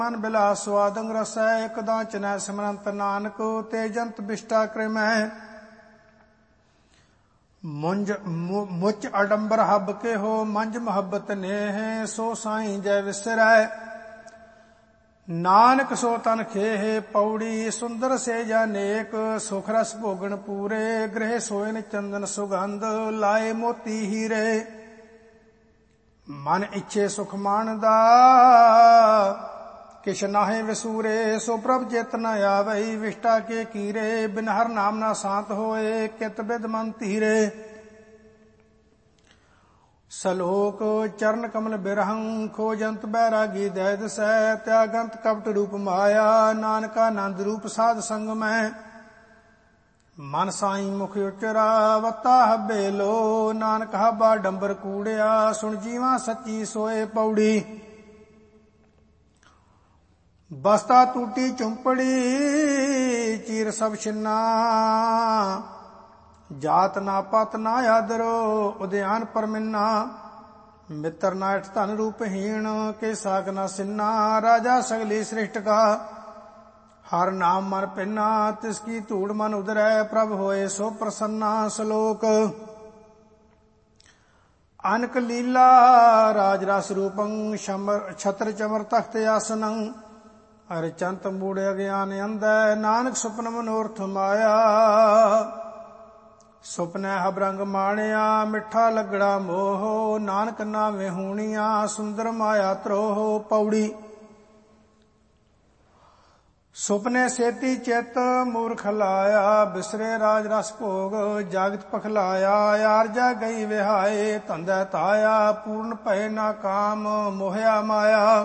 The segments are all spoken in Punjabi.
ਮਨ ਬਿਲਾਸ ਸੁਆਦੰ ਰਸੈ ਇਕ ਦਾਚਨੈ ਸਿਮਰੰਤ ਨਾਨਕ ਤੇਜੰਤ ਬਿਸ਼ਟਾ ਕ੍ਰਿਮੈ ਮੁਚ ਅਡੰਬਰ ਹੱਬ ਕੇ ਹੋ ਮੰਜ ਮੁਹੱਬਤ ਨੇਹ ਸੋ ਸਾਈਂ ਜੈ ਵਿਸਰੈ ਨਾਨਕ ਸੋ ਤਨ ਖੇਹ ਪੌੜੀ ਸੁੰਦਰ ਸੇਜਾ ਨੇਕ ਸੁਖ ਰਸ ਭੋਗਣ ਪੂਰੇ ਗ੍ਰਹਿ ਸੋਇਨ ਚੰਦਨ ਸੁਗੰਧ ਲਾਏ ਮੋਤੀ ਹੀਰੇ ਮਨ ਇੱਛੇ ਸੁਖ ਮਾਣਦਾ ਕਿਛ ਨਾਹੇ ਵਿਸੂਰੇ ਸੋ ਪ੍ਰਭ ਚਿਤ ਨ ਆਵਈ ਵਿਸ਼ਟਾ ਕੇ ਕੀਰੇ ਬਿਨ ਹਰ ਨਾਮ ਨਾ ਸ਼ਾਂਤ ਹੋਏ ਕਿਤ ਬਿਦ ਮਨ ਧੀਰੇ ਸਲੋਕ ਚਰਨ ਕਮਲ ਬਿਰਹੰ ਖੋਜੰਤ ਬੈਰਾਗੀ ਦੈ ਦਸੈ ਤਿਆਗੰਤ ਕਪਟ ਰੂਪ ਮਾਇਆ ਨਾਨਕਾ ਆਨੰਦ ਰੂਪ ਸਾਧ ਸੰਗ ਮੈਂ ਮਨ ਸਾਈ ਮੁਖ ਉਚਰਾ ਵਤਾ ਹੱਬੇ ਲੋ ਨਾਨਕ ਹੱਬਾ ਡੰਬਰ ਕੂੜਿਆ ਸੁਣ ਜੀਵਾ ਸੱਚੀ ਸੋਏ ਪੌੜੀ ਬਸਤਾ ਟੂਟੀ ਚੁੰਪੜੀ ਚੀਰ ਸਭ ਛਿੰਨਾ ਜਾਤ ਨਾ ਪਤ ਨਾ ਆਦਰੋ ਉਦਿਆਨ ਪਰਮਿੰਨਾ ਮਿੱਤਰ ਨਾ ਇਠ ਧਨ ਰੂਪਹੀਣ ਕੇ ਸਾਗ ਨਾ ਸਿੰਨਾ ਰਾਜਾ ਸਗਲੀ ਸ੍ਰਿਸ਼ਟ ਕਾ ਹਰ ਨਾਮ ਮਨ ਪਿੰਨਾ ਤਿਸ ਕੀ ਧੂੜ ਮਨ ਉਦਰੈ ਪ੍ਰਭ ਹੋਏ ਸੋ ਪ੍ਰਸੰਨਾ ਸਲੋਕ ਅਨਕ ਲੀਲਾ ਰਾਜ ਰਸ ਰੂਪੰ ਛਤਰ ਚਮਰ ਤਖਤ ਆਸਨੰ ਹਰਿਚੰਤ ਮੂੜ ਅਗਿਆਨ ਅੰਧੈ ਨਾਨਕ ਸੁਪਨ ਮਨੋਰਥ ਮਾਇਆ ਸੁਪਨੈ ਹਬ ਰੰਗ ਮਾਣਿਆ ਮਿੱਠਾ ਲੱਗੜਾ ਮੋਹ ਨਾਨਕ ਨਾਵੇਂ ਹੋਣੀਆਂ ਸੁੰਦਰ ਮਾਇਆ ਤਰੋਹ ਪੌੜੀ ਸੁਪਨੇ ਸੇਤੀ ਚਿਤ ਮੂਰਖ ਲਾਇਆ ਬਿਸਰੇ ਰਾਜ ਰਸ ਭੋਗ ਜਾਗਤ ਪਖਲਾਇਆ ਆਰਜਾ ਗਈ ਵਿਹਾਏ ਧੰਦਾ ਤਾਇਆ ਪੂਰਨ ਭਏ ਨਾ ਕਾਮ ਮੋਹਿਆ ਮਾਇਆ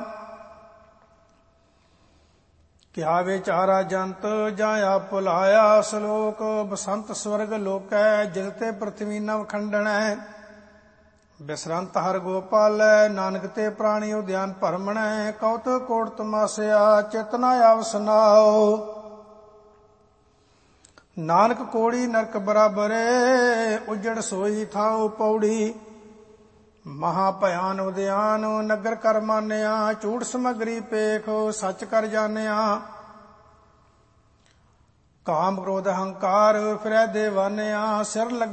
ਕਿਆ ਵਿਚਾਰਾ ਜੰਤ ਜਾਂ ਆਪ ਭੁਲਾਇਆ ਸਲੋਕ ਬਸੰਤ ਸਵਰਗ ਲੋਕੈ ਜਿਲ ਤੇ ਪ੍ਰਥਵੀ ਨਵ ਖੰਡਣੈ ਬਿਸਰੰਤ ਹਰ ਗੋਪਾਲੈ ਨਾਨਕ ਤੇ ਪ੍ਰਾਣੀ ਉਦਿਆਨ ਭਰਮਣੈ ਕਉਤ ਕੋਟ ਤਮਾਸਿਆ ਚੇਤਨਾ ਆਵਸਨਾਓ ਨਾਨਕ ਕੋੜੀ ਨਰਕ ਬਰਾਬਰੇ ਉਜੜ ਸੋਈ ਥਾਉ ਪੌੜੀ ਮਹਾ ਭਿਆਨ ਉਦਿਆਨ ਨਗਰ ਕਰ ਮਾਨਿਆ ਝੂਠ ਸਮਗਰੀ ਪੇਖ ਸੱਚ ਕਰ ਜਾਣਿਆ ਕਾਮ ਕ੍ਰੋਧ ਹੰਕਾਰ ਫਿਰੈ ਦੇਵਾਨਿਆ ਸਿਰ